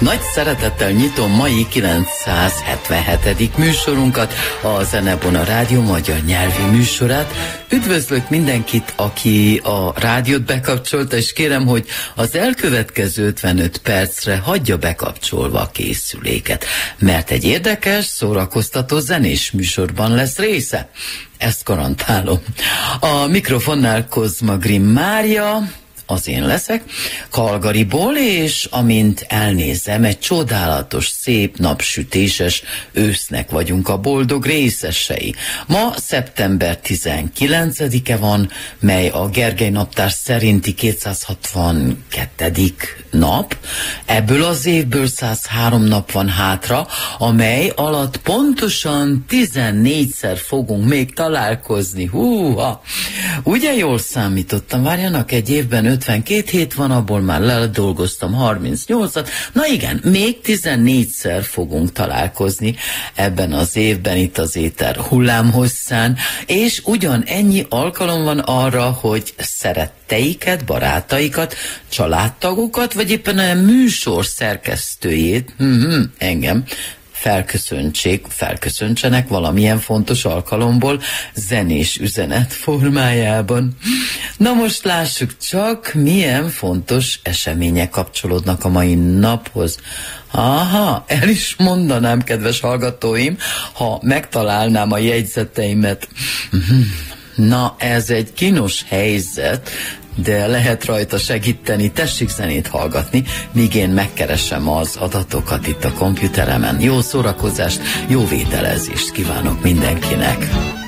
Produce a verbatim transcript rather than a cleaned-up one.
Nagy szeretettel nyitom mai kilencszázhetvenhetedik műsorunkat, a Zenebona Rádió magyar nyelvi műsorát. Üdvözlök mindenkit, aki a rádiót bekapcsolta, és kérem, hogy az elkövetkező ötvenöt percre hagyja bekapcsolva a készüléket, mert egy érdekes, szórakoztató zenés műsorban lesz része. Ezt garantálom. A mikrofonnál Kozma Grimm Mária, az én leszek, Calgaryból, és amint elnézem, egy csodálatos, szép, napsütéses ősznek vagyunk a boldog részesei. Ma szeptember tizenkilencedike van, mely a Gergely naptár szerinti kétszázhatvankettedik nap. Ebből az évből százhárom nap van hátra, amely alatt pontosan tizennégyszer fogunk még találkozni. Húha! Ugye jól számítottam? Várjanak, egy évben ötvenkét hét van, abból már ledolgoztam harmincnyolcat. Na igen, még tizennégyszer fogunk találkozni ebben az évben itt az éter hullámhosszán, és ugyan ennyi alkalom van arra, hogy szeretteiket, barátaikat, családtagokat, vagy éppen a műsor szerkesztőjét, mm-hmm, engem, felköszöntsék, felköszöntsenek valamilyen fontos alkalomból zenés üzenet formájában. Na most lássuk csak, milyen fontos események kapcsolódnak a mai naphoz. Aha, el is mondanám, kedves hallgatóim, ha megtalálnám a jegyzeteimet. Na, ez egy kínos helyzet, de lehet rajta segíteni. Tessék zenét hallgatni, míg én megkeresem az adatokat itt a komputeremen. Jó szórakozást, jó vételezést kívánok mindenkinek!